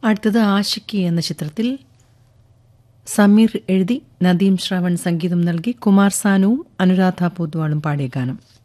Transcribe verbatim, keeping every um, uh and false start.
അടുത്തത് ആഷിക്കി എന്ന ചിത്രത്തിൽ സമീർ എഴുതി നദീം ശ്രാവൺ സംഗീതം നൽകി കുമാർ സാനുവും അനുരാധ പൊദ്വാളും പാടിയ ഗാനം.